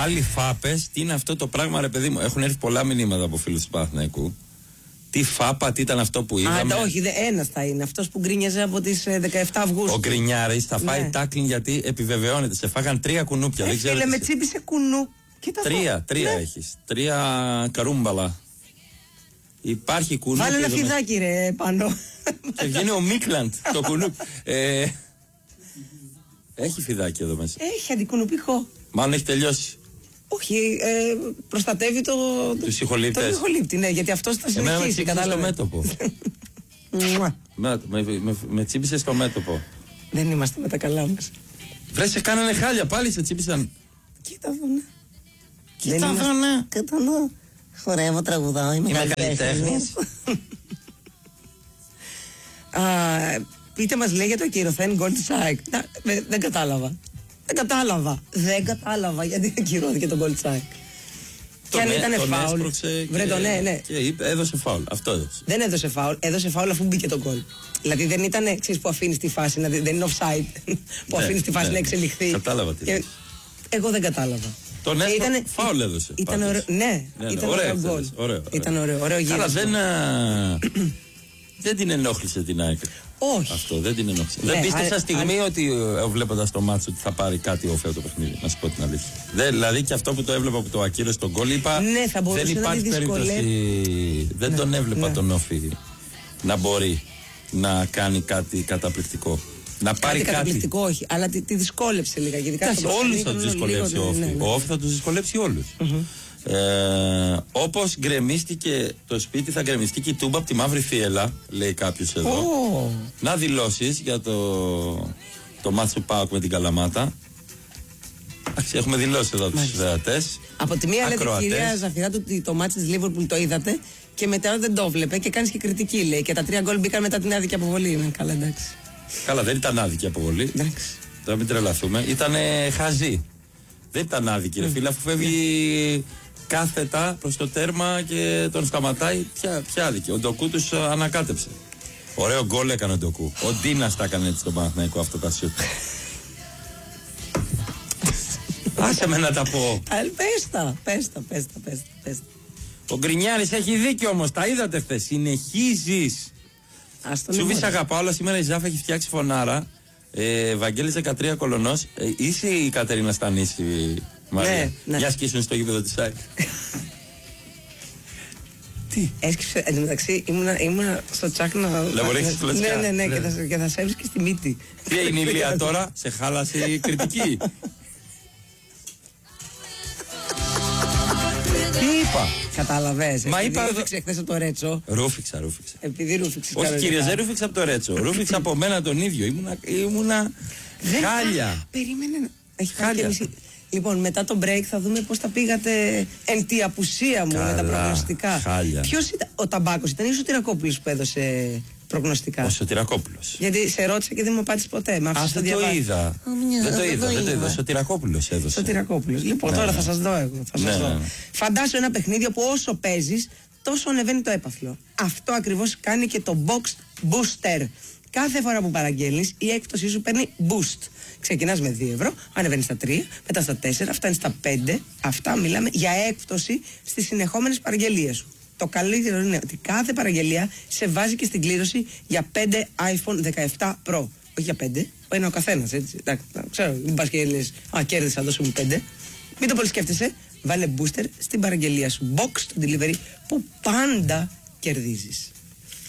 Πάλι φάπες, τι είναι αυτό το πράγμα, ρε παιδί μου. Έχουν έρθει πολλά μηνύματα από φίλους του Παναθηναϊκού. Τι φάπα, τι ήταν αυτό που είδαμε. Όχι, ένας θα είναι. Αυτός που γκρίνιαζε από τις 17 Αυγούστου. Ο Γκρινιάρης θα φάει τάκλινγκ γιατί επιβεβαιώνεται. Σε φάγαν 3 κουνούπια. Δεν ξέρω. Με τσίπησε κουνού. Τρία έχεις. 3 καρούμπαλα. Υπάρχει κουνούπι. Βάλε ένα φιδάκι, ρε, πάνω. Και βγαίνει ο Μίκλαντ το κουνούπι. Έχει φιδάκι εδώ μέσα. Έχει αντικουνουπικό. Μάλλον έχει τελειώσει. Όχι, προστατεύει του συγχολήπτες. Το συγχολήπτη, ναι, γιατί αυτός θα συνεχίσει. Στο μέτωπο. Με τσίπησε στο μέτωπο. Δεν είμαστε με τα καλά μας. Βρε, σε κάνανε χάλια, πάλι σε τσίπησαν. Κοίτα δούνε. Κοίτα δούνε. Χορεύω, τραγουδάω, είμαι καλλιτέχνης. Πείτε μας, λέει, για το ακυρωθέν Gold Strike. Δεν κατάλαβα γιατί ακυρώθηκε το Gold Strike. Και αν ήταν φάουλ. Ναι. Και έδωσε φάουλ. Αυτό έδωσε. Δεν έδωσε φάουλ. Έδωσε φάουλ αφού μπήκε το γκολ. Δηλαδή δεν ήταν εξής που αφήνει τη φάση, δεν είναι offside. Που αφήνει τη φάση να εξελιχθεί. Κατάλαβα τι. Εγώ δεν κατάλαβα. Τον έστω φάουλ έδωσε. Ήταν ωραίο. Ναι, ήταν ωραίο γκολ. Ήταν ωραίο γύρο. Αλλά δεν την ενόχλησε την ΑΕΚ. Όχι. Αυτό δεν την ενόχλησε. Δεν πίστεψα στιγμή ότι βλέποντας το μάτσο ότι θα πάρει κάτι όφεο το παιχνίδι. Να σου πω την αλήθεια. Δηλαδή και αυτό που το έβλεπα που το ακύρωσε τον γκολ, είπα. Ναι, θα μπορούσε δεν υπάρχει περίπτωση. Δεν τον έβλεπα τον Όφη να μπορεί να κάνει κάτι καταπληκτικό. Να πάρει κάτι. Καταπληκτικό, όχι, αλλά τη δυσκόλεψε λίγα. Όλους θα τους δυσκολέψει ο Όφη. Ο Όφη θα τους δυσκολέψει όλους. Όπως γκρεμίστηκε το σπίτι, θα γκρεμιστεί και η τούμπα από τη μαύρη θύελα, λέει κάποιος εδώ. Να δηλώσεις για το μάτς του ΠΑΟΚ με την Καλαμάτα. Έχουμε δηλώσει εδώ τους ιδεατές. Από τη μία λέτε, κυρία Ζαφυράτου, ότι το μάτς της Λίβερπουλ το είδατε και μετά δεν το βλέπε και κάνεις και κριτική, λέει. Και τα 3 γκολ μπήκαν μετά την άδικη αποβολή. Είναι καλά, εντάξει. Καλά, δεν ήταν άδικη αποβολή. Τώρα μην τρελαθούμε. Ήταν χαζή. Δεν ήταν άδικη, ρε φίλε, αφού φεύγει κάθετα προς το τέρμα και τον σταματάει. Ποια άδικη. Ο Ντοκού τους ανακάτεψε. Ωραίο γκολ έκανε ο Ντοκού. Ο Ντίνας τα έκανε έτσι στον Παναθηναϊκό αυτό τα σιούτ. Άσε με να τα πω. Πες τα. Ο Γκρινιάρης έχει δίκιο όμως, τα είδατε χθες. Συνεχίζεις. Σου βεις αγαπάω, όλα σήμερα η Ζάφα έχει φτιάξει φωνάρα. Βαγγέλης 13 Κολωνός. Είσαι η Κατερίνα Στανίση, Μαρία? Ναι. Για σκίσουν στο γήπεδο της ΑΕΚ. Τι? Έσκυψε, εν τω μεταξύ ήμουνα στο τσάκ να... Λαβορέξεις κλωτσιά. Ναι, και θα σε έβρισκε στη μύτη. Τι έγινε η Ηλία τώρα, σε χάλασε η κριτική? Τι είπα? Κατάλαβες. Μα είπα. Ρούφηξε χθες από το Ρέτσο. Ρούφηξα. Επειδή ρούφηξε. Όχι κύριε, δεν ρούφηξα από το Ρέτσο. Ρούφηξα από μένα τον ίδιο. Ήμουνα χάλια. Περίμενε. Έχει χάλια. Λοιπόν, μετά το break θα δούμε πώς τα πήγατε εν τη απουσία μου με τα προγνωστικά. Ποιος ήταν? Ο Ταμπάκος ήταν ή ο Σωτηρακόπουλος που έδωσε προγνωστικά? Ο Σωτηρακόπουλος. Γιατί σε ρώτησα και δεν μου απάντησε ποτέ. Δεν το είδα. Δεν το είδα. Ο Σωτηρακόπουλος έδωσε. Σωτηρακόπουλος. Λοιπόν, τώρα θα σας δω εγώ. Φαντάσου ένα παιχνίδι όπου όσο παίζεις, τόσο ανεβαίνει το έπαθλο. Αυτό ακριβώς κάνει και το Box Booster. Κάθε φορά που παραγγέλνεις, η έκπτωσή σου παίρνει boost. Ξεκινάς με 2 ευρώ, ανεβαίνει στα 3, μετά στα 4, φτάνει στα 5. Αυτά μιλάμε για έκπτωση στις συνεχόμενες παραγγελίες σου. Το καλύτερο είναι ότι κάθε παραγγελία σε βάζει και στην κλήρωση για 5 iPhone 17 Pro. Όχι για 5, είναι ο καθένας, έτσι. Ξέρω, μην πας και λες, κέρδισα, δώσε μου 5. Μην το πολύ σκέφτεσαι, βάλε booster στην παραγγελία σου. Box to delivery που πάντα κερδίζεις.